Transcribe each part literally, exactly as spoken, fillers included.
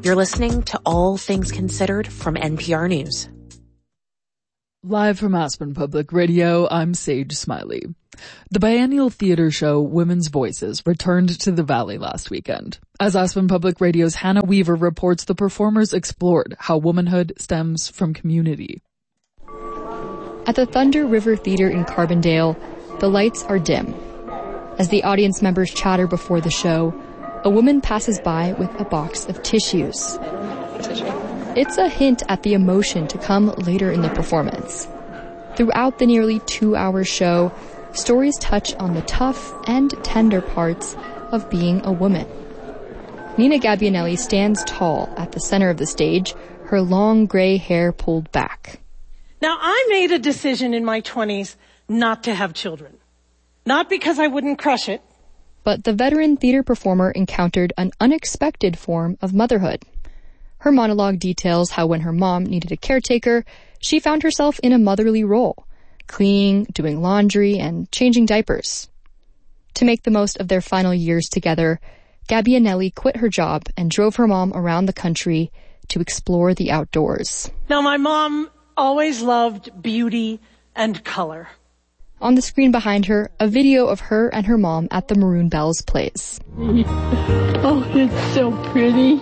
You're listening to All Things Considered from N P R News. Live from Aspen Public Radio, I'm Sage Smiley. The biennial theater show Women's Voices returned to the Valley last weekend. As Aspen Public Radio's Hannah Weaver reports, the performers explored how womanhood stems from community. At the Thunder River Theater in Carbondale, the lights are dim. As the audience members chatter before the show, a woman passes by with a box of tissues. It's a hint at the emotion to come later in the performance. Throughout the nearly two-hour show, stories touch on the tough and tender parts of being a woman. Nina Gabbianelli stands tall at the center of the stage, her long gray hair pulled back. Now, I made a decision in my twenties not to have children. Not because I wouldn't crush it. But the veteran theater performer encountered an unexpected form of motherhood. Her monologue details how when her mom needed a caretaker, she found herself in a motherly role, cleaning, doing laundry, and changing diapers. To make the most of their final years together, Gabbianelli quit her job and drove her mom around the country to explore the outdoors. Now, my mom always loved beauty and color. On the screen behind her, a video of her and her mom at the Maroon Bells plays. Oh, it's so pretty.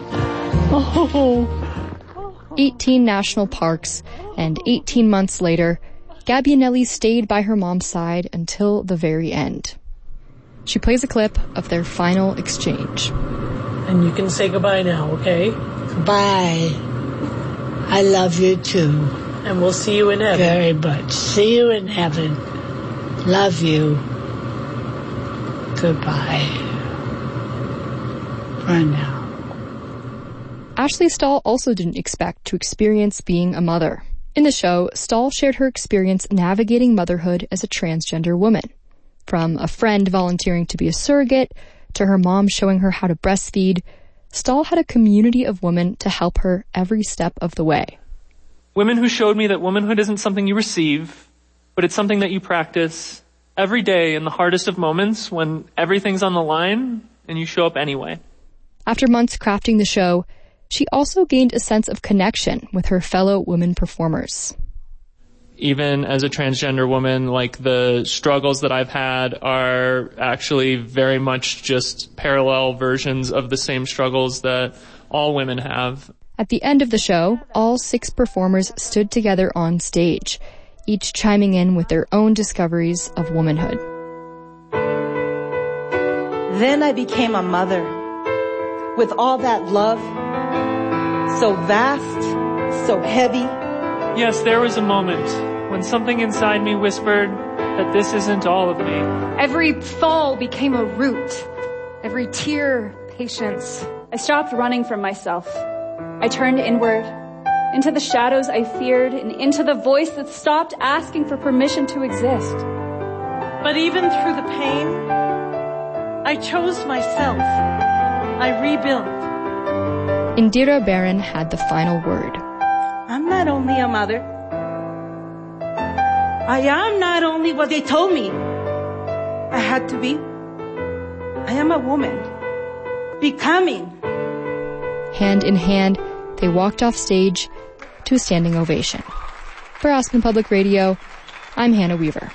Oh. eighteen national parks, and eighteen months later, Gabbianelli stayed by her mom's side until the very end. She plays a clip of their final exchange. And you can say goodbye now, okay? Bye. I love you too. And we'll see you in heaven. Very much. See you in heaven. Love you. Goodbye. For now. Ashley Stahl also didn't expect to experience being a mother. In the show, Stahl shared her experience navigating motherhood as a transgender woman. From a friend volunteering to be a surrogate, to her mom showing her how to breastfeed, Stahl had a community of women to help her every step of the way. Women who showed me that womanhood isn't something you receive, but it's something that you practice every day in the hardest of moments when everything's on the line and you show up anyway. After months crafting the show, she also gained a sense of connection with her fellow women performers. Even as a transgender woman, like, the struggles that I've had are actually very much just parallel versions of the same struggles that all women have. At the end of the show, all six performers stood together on stage, each chiming in with their own discoveries of womanhood. Then I became a mother. With all that love, so vast, so heavy. Yes, there was a moment when something inside me whispered that this isn't all of me. Every fall became a root. Every tear, patience. I stopped running from myself. I turned inward, into the shadows I feared, and into the voice that stopped asking for permission to exist. But even through the pain, I chose myself. I rebuilt. Indira Baran had the final word. I'm not only a mother. I am not only what they told me I had to be. I am a woman. Becoming. Hand in hand, they walked off stage to a standing ovation. For Aspen Public Radio, I'm Hannah Weaver.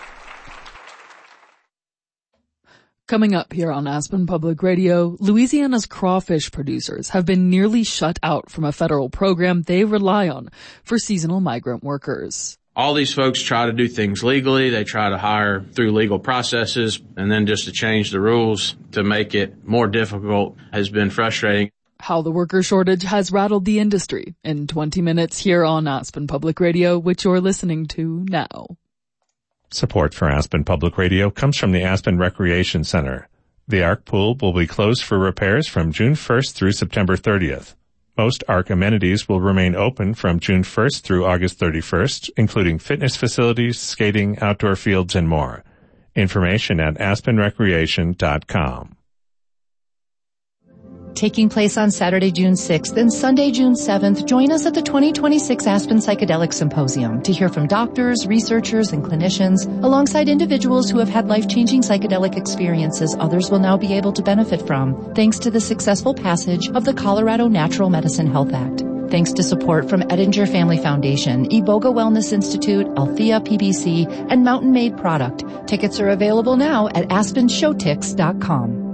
Coming up here on Aspen Public Radio, Louisiana's crawfish producers have been nearly shut out from a federal program they rely on for seasonal migrant workers. All these folks try to do things legally. They try to hire through legal processes, and then just to change the rules to make it more difficult has been frustrating. How the worker shortage has rattled the industry in twenty minutes here on Aspen Public Radio, which you're listening to now. Support for Aspen Public Radio comes from the Aspen Recreation Center. The Arc Pool will be closed for repairs from June first through September thirtieth. Most Arc amenities will remain open from June first through August thirty-first, including fitness facilities, skating, outdoor fields, and more. Information at aspen recreation dot com. Taking place on Saturday, June sixth and Sunday, June seventh, join us at the twenty twenty-six Aspen Psychedelic Symposium to hear from doctors, researchers, and clinicians, alongside individuals who have had life-changing psychedelic experiences others will now be able to benefit from, thanks to the successful passage of the Colorado Natural Medicine Health Act. Thanks to support from Edinger Family Foundation, Iboga Wellness Institute, Althea P B C, and Mountain Made Product. Tickets are available now at aspen show tix dot com.